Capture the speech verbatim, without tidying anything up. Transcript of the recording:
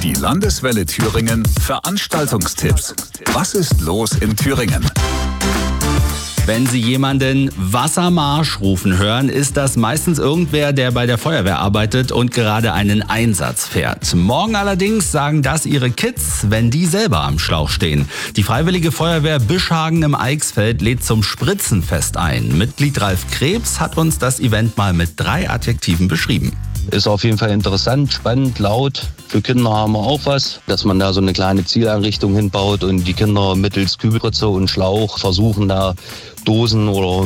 Die Landeswelle Thüringen Veranstaltungstipps. Was ist los in Thüringen? Wenn Sie jemanden Wassermarsch rufen hören, ist das meistens irgendwer, der bei der Feuerwehr arbeitet und gerade einen Einsatz fährt. Morgen allerdings sagen das Ihre Kids, wenn die selber am Schlauch stehen. Die Freiwillige Feuerwehr Bischhagen im Eichsfeld lädt zum Spritzenfest ein. Mitglied Ralf Krebs hat uns das Event mal mit drei Adjektiven beschrieben. Ist auf jeden Fall interessant, spannend, laut. Für Kinder haben wir auch was, dass man da so eine kleine Zieleinrichtung hinbaut und die Kinder mittels Kübelritze und Schlauch versuchen, da Dosen oder